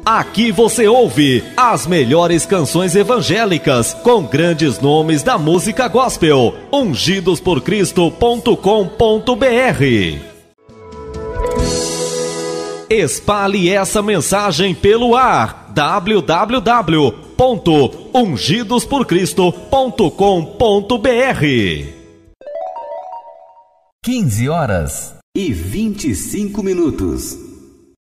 Aqui você ouve as melhores canções evangélicas com grandes nomes da música gospel. ungidosporcristo.com.br. Espalhe essa mensagem pelo ar. www.ungidosporcristo.com.br. 15 horas e 25 minutos.